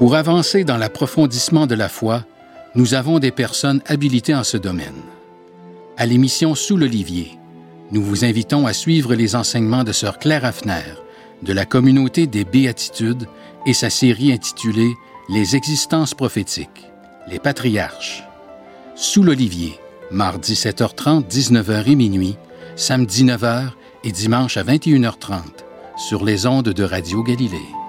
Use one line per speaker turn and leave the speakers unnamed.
Pour avancer dans l'approfondissement de la foi, nous avons des personnes habilitées en ce domaine. À l'émission Sous l'Olivier, nous vous invitons à suivre les enseignements de Sœur Claire Hafner, de la communauté des Béatitudes et sa série intitulée « Les existences prophétiques, les patriarches ». Sous l'Olivier, mardi 7h30, 19h et minuit, samedi 9h et dimanche à 21h30, sur les ondes de Radio Galilée.